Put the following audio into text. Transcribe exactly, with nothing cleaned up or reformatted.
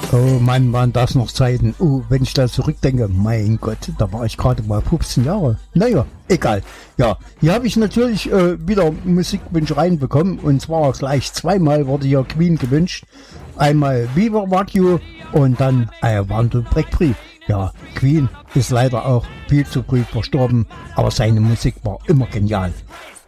Oh Mann, waren das noch Zeiten. Oh, wenn ich da zurückdenke, mein Gott, da war ich gerade mal fünfzehn Jahre. Naja, egal. Ja, hier habe ich natürlich äh, wieder Musikwünsche reinbekommen. Und zwar gleich zweimal wurde hier Queen gewünscht. Einmal Viva Rock You und dann I Want to Break Free. Ja, Queen ist leider auch viel zu früh verstorben, aber seine Musik war immer genial.